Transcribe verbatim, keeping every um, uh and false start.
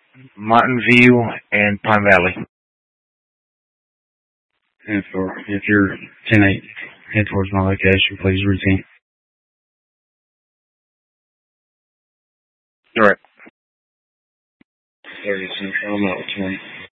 Mountain View, and Pine Valley. And for if you're ten eight, head towards my location, please routine. All right. thirty, I'm out with twenty.